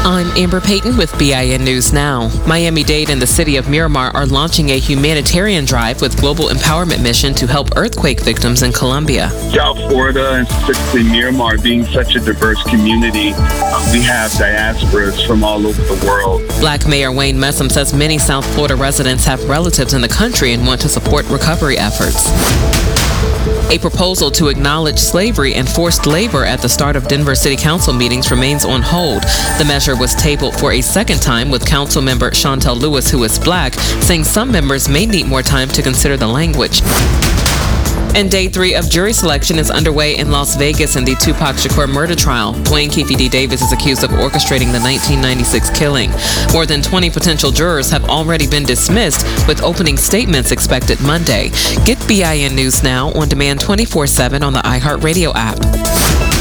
I'm Amber Payton with BIN News Now. Miami-Dade and the city of Miramar are launching a humanitarian drive with Global Empowerment Mission to help earthquake victims in Colombia. South Florida and specifically Miramar being such a diverse community, we have diasporas from all over the world. Black Mayor Wayne Messam says many South Florida residents have relatives in the country and want to support recovery efforts. A proposal to acknowledge slavery and forced labor at the start of Denver City Council meetings remains on hold. The measure was tabled for a second time with Council member Chantel Lewis, who is black, saying some members may need more time to consider the language. And day 3 of jury selection is underway in Las Vegas in the Tupac Shakur murder trial. Dwayne Keefe D. Davis is accused of orchestrating the 1996 killing. More than 20 potential jurors have already been dismissed, with opening statements expected Monday. Get BIN News Now on demand 24/7 on the iHeartRadio app.